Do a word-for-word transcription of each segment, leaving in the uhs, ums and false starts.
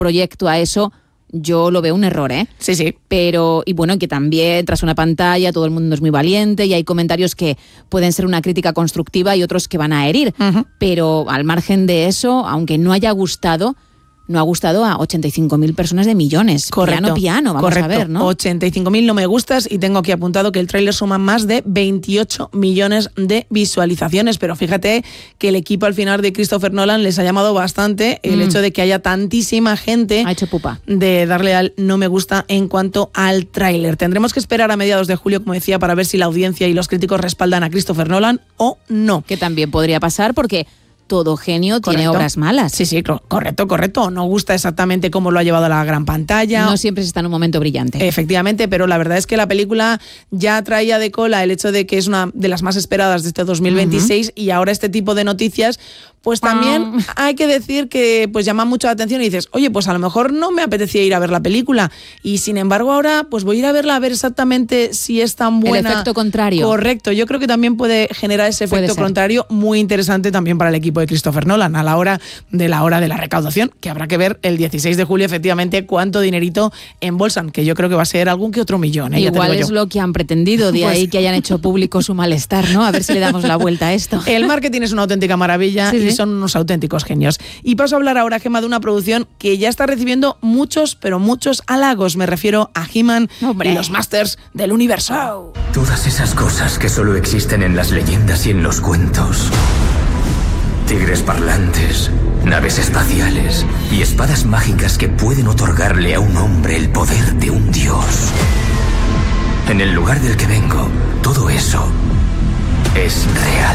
proyecto a eso, yo lo veo un error, ¿eh? Sí, sí. Pero, y bueno, que también tras una pantalla todo el mundo es muy valiente y hay comentarios que pueden ser una crítica constructiva y otros que van a herir. Uh-huh. Pero al margen de eso, aunque no haya gustado, no ha gustado a ochenta y cinco mil personas de millones. Correcto. Piano, piano, vamos Correcto. a ver, ¿no? ochenta y cinco mil no me gustas y tengo aquí apuntado que el tráiler suma más de veintiocho millones de visualizaciones, pero fíjate que el equipo al final de Christopher Nolan les ha llamado bastante el mm. hecho de que haya tantísima gente ha hecho pupa. de darle al no me gusta en cuanto al tráiler. Tendremos que esperar a mediados de julio, como decía, para ver si la audiencia y los críticos respaldan a Christopher Nolan o no. Que también podría pasar porque todo genio correcto. Tiene obras malas. Sí, sí, correcto, correcto. No gusta exactamente cómo lo ha llevado a la gran pantalla. No siempre se está en un momento brillante. Efectivamente, pero la verdad es que la película ya traía de cola el hecho de que es una de las más esperadas de este dos mil veintiséis uh-huh. y ahora este tipo de noticias, pues también um. hay que decir que pues llama mucho la atención y dices, oye, pues a lo mejor no me apetecía ir a ver la película y sin embargo ahora pues voy a ir a verla a ver exactamente si es tan buena. El efecto contrario. Correcto, yo creo que también puede generar ese efecto contrario muy interesante también para el equipo de Christopher Nolan a la hora de la hora de la recaudación, que habrá que ver el dieciséis de julio efectivamente cuánto dinerito embolsan, que yo creo que va a ser algún que otro millón. ¿eh? Igual es lo que han pretendido, de pues... ahí que hayan hecho público su malestar, ¿no? A ver si le damos la vuelta a esto. El marketing es una auténtica maravilla sí, y sí. son unos auténticos genios. Y paso a hablar ahora, Gemma, de una producción que ya está recibiendo muchos, pero muchos halagos. Me refiero a He-Man y los Masters del Universo. Oh. Todas esas cosas que solo existen en las leyendas y en los cuentos. Tigres parlantes, naves espaciales y espadas mágicas que pueden otorgarle a un hombre el poder de un dios. En el lugar del que vengo, todo eso es real.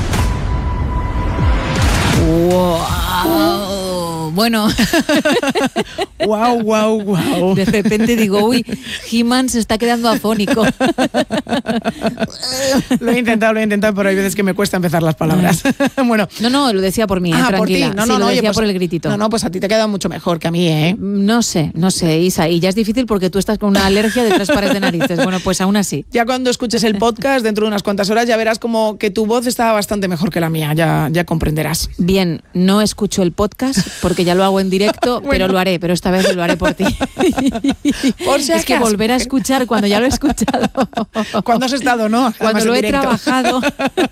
¡Wow! Bueno. ¡Wow, wow, wow! De repente digo, uy, He-Man se está quedando afónico. Lo he intentado, lo he intentado, pero hay veces que me cuesta empezar las palabras. Bueno. No, no, lo decía por mí, ah, eh, tranquila. Por ti. No, sí, no, lo no, decía oye, pues, por el gritito. No, no, pues a ti te queda mucho mejor que a mí, ¿eh? No sé, no sé, Isa, y ya es difícil porque tú estás con una alergia de tres pares de narices. Bueno, pues aún así. Ya cuando escuches el podcast, dentro de unas cuantas horas, ya verás como que tu voz está bastante mejor que la mía, ya, ya comprenderás. Bien, no escucho el podcast porque ya lo hago en directo, bueno. pero lo haré, pero esta vez lo haré por ti. Por si es que volver a escuchar cuando ya lo he escuchado. Cuando has estado, ¿no? Cuando Además lo he directo. trabajado.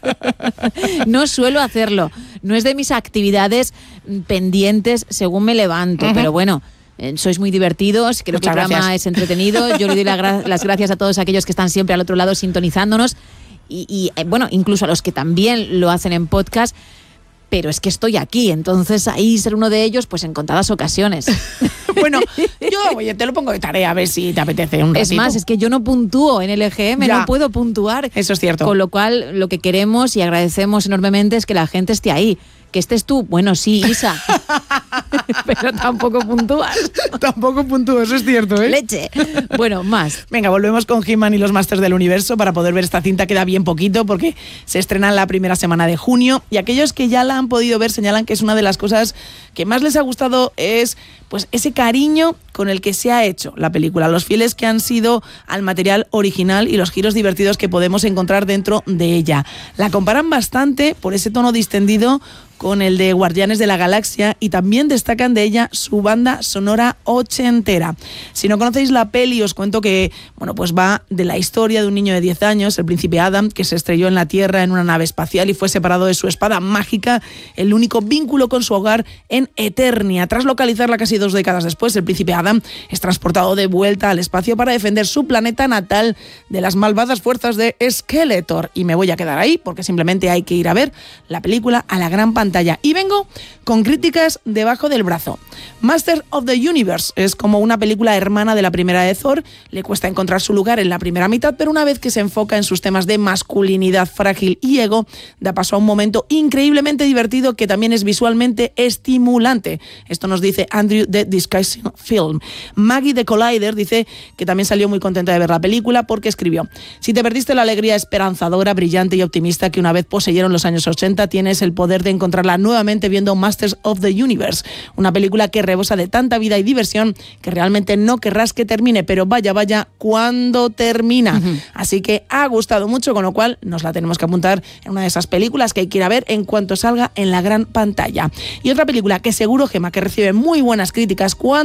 No suelo hacerlo. No es de mis actividades pendientes según me levanto, uh-huh. pero bueno. Eh, sois muy divertidos, creo Muchas que el programa gracias. Es entretenido. Yo le doy la gra- las gracias a todos aquellos que están siempre al otro lado sintonizándonos y, y eh, bueno, incluso a los que también lo hacen en podcast. Pero es que estoy aquí, entonces ahí ser uno de ellos, pues en contadas ocasiones. Bueno, yo oye, te lo pongo de tarea a ver si te apetece un ratito. Es más, es que yo no puntúo en el E G M, ya. no puedo puntuar. Eso es cierto. Con lo cual, lo que queremos y agradecemos enormemente es que la gente esté ahí. Que estés tú, bueno, sí, Isa, pero tampoco puntúas. Tampoco puntúo, eso es cierto, ¿eh? Leche. Bueno, más. Venga, volvemos con He-Man y los Masters del Universo para poder ver esta cinta. Queda bien poquito porque se estrena la primera semana de junio y aquellos que ya la han podido ver señalan que es una de las cosas que más les ha gustado es pues ese cariño con el que se ha hecho la película, los fieles que han sido al material original y los giros divertidos que podemos encontrar dentro de ella. La comparan bastante por ese tono distendido con el de Guardianes de la Galaxia y también destacan de ella su banda sonora ochentera. Si no conocéis la peli, os cuento que bueno, pues va de la historia de un niño de diez años, el príncipe Adam, que se estrelló en la Tierra en una nave espacial y fue separado de su espada mágica, el único vínculo con su hogar en Eternia. Tras localizarla casi dos décadas después, el príncipe Adam es transportado de vuelta al espacio para defender su planeta natal de las malvadas fuerzas de Skeletor. Y me voy a quedar ahí porque simplemente hay que ir a ver la película a la gran pantalla. Y vengo con críticas debajo del brazo. Master of the Universe es como una película hermana de la primera de Thor. Le cuesta encontrar su lugar en la primera mitad, pero una vez que se enfoca en sus temas de masculinidad frágil y ego, da paso a un momento increíblemente divertido que también es visualmente estimulante. Esto nos dice Andrew de Disguising Film. Maggie de Collider dice que también salió muy contenta de ver la película porque escribió: si te perdiste la alegría esperanzadora, brillante y optimista que una vez poseyeron los años ochenta, tienes el poder de encontrarla nuevamente viendo Masters of the Universe, una película que rebosa de tanta vida y diversión que realmente no querrás que termine, pero vaya, vaya, cuando termina. Uh-huh. Así que ha gustado mucho, con lo cual nos la tenemos que apuntar en una de esas películas que hay que ir a ver en cuanto salga en la gran pantalla. Y otra película que seguro, Gemma, que recibe muy buenas críticas cuando